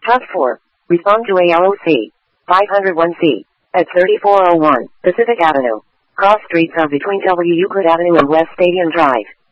Task 4. Respond to ALOC 501C at 3401 Pacific Avenue. Cross streets are between W. Euclid Avenue and West Stadium Drive.